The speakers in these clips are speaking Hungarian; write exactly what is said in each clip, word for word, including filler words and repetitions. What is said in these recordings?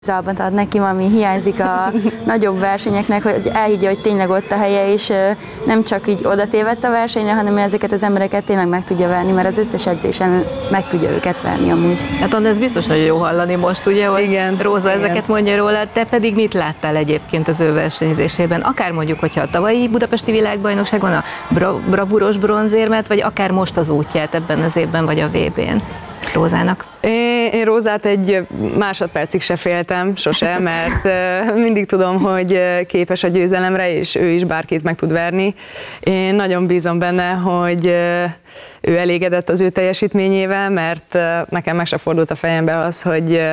Zalban ad neki, ami hiányzik a nagyobb versenyeknek, hogy elhiggye, hogy tényleg ott a helye, és nem csak így oda tévedt a versenyre, hanem ezeket az embereket tényleg meg tudja verni, mert az összes edzésen meg tudja őket verni amúgy. Hát Anna, ez biztos nagyon jó hallani most, ugye, hogy igen, Róza igen. ezeket mondja róla, te pedig mit láttál egyébként az ő versenyzésében? Akár mondjuk, hogyha a tavalyi budapesti világbajnokságon a bra- bravúros bronzérmet, vagy akár most az útját ebben az évben, vagy a vé bén Rózának? Én, én Rózát egy másodpercig se féltem, sose, mert mindig tudom, hogy képes a győzelemre, és ő is bárkit meg tud verni. Én nagyon bízom benne, hogy ő elégedett az ő teljesítményével, mert nekem meg se fordult a fejembe az, hogy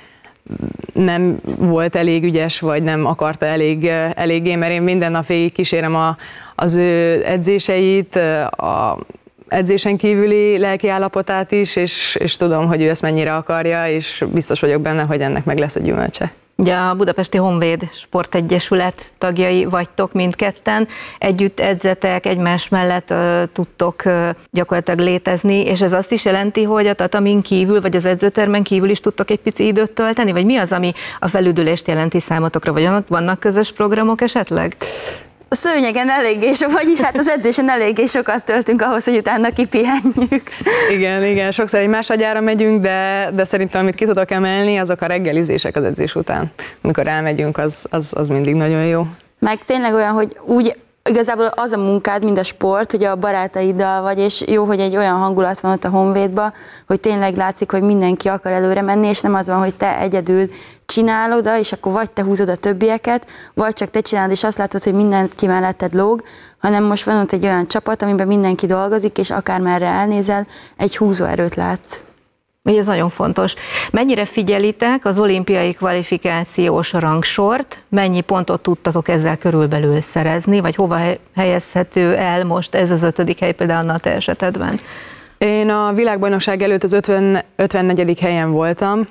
nem volt elég ügyes, vagy nem akarta elég, eléggé, mert én minden nap végig kísérem a, az ő edzéseit, a edzésen kívüli lelki állapotát is, és, és tudom, hogy ő ezt mennyire akarja, és biztos vagyok benne, hogy ennek meg lesz a gyümölcse. Ugye a Budapesti Honvéd Sportegyesület tagjai vagytok mindketten, együtt edzetek, egymás mellett uh, tudtok uh, gyakorlatilag létezni, és ez azt is jelenti, hogy a tatamin kívül, vagy az edzőtermen kívül is tudtok egy pici időt tölteni, vagy mi az, ami a felüdülést jelenti számotokra, vagy vannak közös programok esetleg? A szőnyegen eléggé sok, vagyis hát az edzésen eléggé sokat töltünk ahhoz, hogy utána kipihenjük. Igen, igen, sokszor egy más agyára megyünk, de, de szerintem amit ki tudok emelni, azok a reggelizések az edzés után. Amikor elmegyünk, az, az, az mindig nagyon jó. Meg tényleg olyan, hogy úgy igazából az a munkád, mint a sport, hogy a barátaiddal vagy, és jó, hogy egy olyan hangulat van ott a Honvédban, hogy tényleg látszik, hogy mindenki akar előre menni, és nem az van, hogy te egyedül csinálod, és akkor vagy te húzod a többieket, vagy csak te csinálod, és azt látod, hogy mindenki melletted lóg, hanem most van ott egy olyan csapat, amiben mindenki dolgozik, és akármerre elnézel, egy húzóerőt látsz. Ugye ez nagyon fontos. Mennyire figyelitek az olimpiai kvalifikációs rangsort, mennyi pontot tudtatok ezzel körülbelül szerezni, vagy hova helyezhető el most ez az ötödik hely például a te esetedben? Én a világbajnokság előtt az ötven, ötvennegyedik helyen voltam,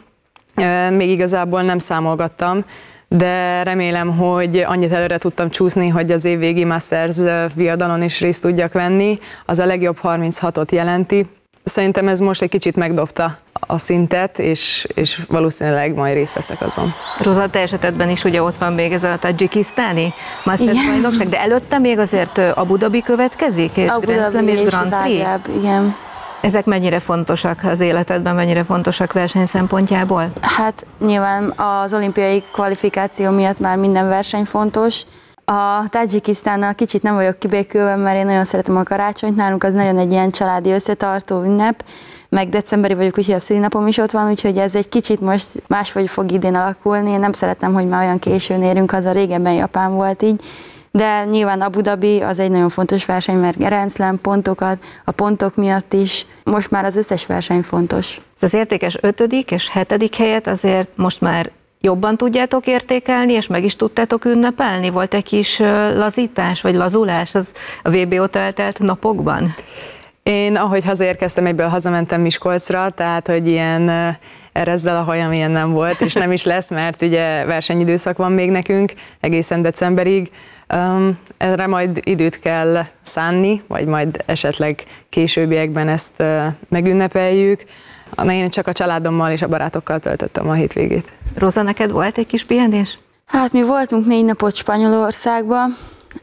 még igazából nem számolgattam, de remélem, hogy annyit előre tudtam csúszni, hogy az évvégi Masters viadalon is részt tudjak venni. Az a legjobb harminchatot jelenti. Szerintem ez most egy kicsit megdobta a szintet, és, és valószínűleg majd részt veszek azon. Róza, te esetedben is ugye ott van még ez a tadzsikisztáni Masters bajnokság, de előtte még azért Abu Dhabi következik, és Abu Grand Slam Dhabi és és Grand Prix. Zágráb, igen. Ezek mennyire fontosak az életedben, mennyire fontosak verseny szempontjából? Hát nyilván az olimpiai kvalifikáció miatt már minden verseny fontos. A Tadzsikisztánnal kicsit nem vagyok kibékülve, mert én nagyon szeretem a karácsonyt, nálunk az nagyon egy ilyen családi összetartó ünnep, meg decemberi vagyok, úgyhogy a szülinapom is ott van, úgyhogy ez egy kicsit most máshogy fog idén alakulni. Én nem szeretem, hogy már olyan későn érünk haza, régebben Japán volt így, de nyilván Abu Dhabi az egy nagyon fontos verseny, mert Grand Slam pontokat, a pontok miatt is, most már az összes verseny fontos. Ez az értékes ötödik és hetedik helyet azért most már jobban tudjátok értékelni, és meg is tudtátok ünnepelni? Volt egy kis lazítás, vagy lazulás az a vé bé óta eltelt napokban? Én, ahogy hazaérkeztem, egyből hazamentem Miskolcra, tehát, hogy ilyen erezd el a hajam, ilyen nem volt, és nem is lesz, mert ugye versenyidőszak van még nekünk, egészen decemberig. Um, erre majd időt kell szánni, vagy majd esetleg későbbiekben ezt uh, megünnepeljük. Én csak a családommal és a barátokkal töltöttem a hétvégét. Róza, neked volt egy kis pihenés? Hát mi voltunk négy napot Spanyolországban,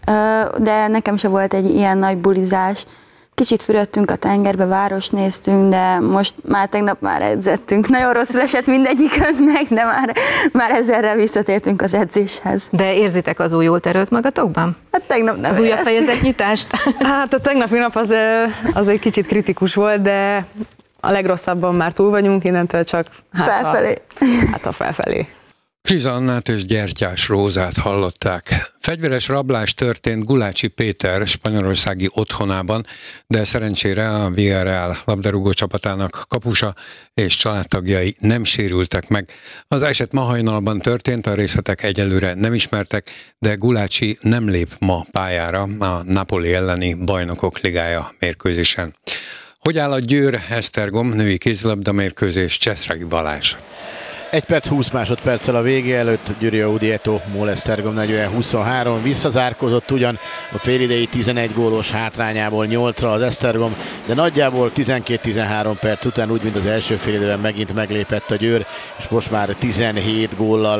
de nekem se volt egy ilyen nagy bulizás. Kicsit fürödtünk a tengerbe, város néztünk, de most már tegnap már edzettünk. Nagyon rosszul esett mindegyikünknek, de már, már ezerre visszatértünk az edzéshez. De érzitek az újult erőt magatokban? Hát tegnap nem Az újabb éreztük. fejezetnyitást? Hát a tegnapi nap az, az egy kicsit kritikus volt, de a legrosszabban már túl vagyunk, innentől csak hát felfelé. A, hát a felfelé. Kriza Annát és Gyertyás Rózát hallották. Fegyveres rablás történt Gulácsi Péter spanyolországi otthonában, de szerencsére a Villarreal labdarúgó csapatának kapusa és családtagjai nem sérültek meg. Az eset ma hajnalban történt, a részletek egyelőre nem ismertek, de Gulácsi nem lép ma pályára a Napoli elleni Bajnokok Ligája mérkőzésen. Hogy áll a Győr Esztergom női kézilabda mérkőzés, Cseszregi Balázs? egy perc húsz másodperccel a vége előtt Gyuri Udieto Molesztergom negyven huszonhárom visszazárkozott ugyan a félidei tizenegy gólos hátrányából nyolcra az Esztergom, de nagyjából tizenkét-tizenhárom perc után úgy, mint az első félidőben megint meglépett a Győr, és most már tizenhét góllal